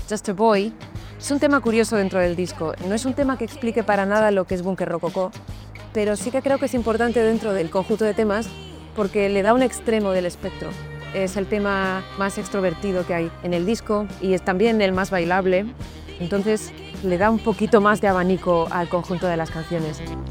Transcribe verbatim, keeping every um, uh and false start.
Just a Boy, es un tema curioso dentro del disco. No es un tema que explique para nada lo que es Búnker Rococó, pero sí que creo que es importante dentro del conjunto de temas porque le da un extremo del espectro. Es el tema más extrovertido que hay en el disco y es también el más bailable, entonces le da un poquito más de abanico al conjunto de las canciones.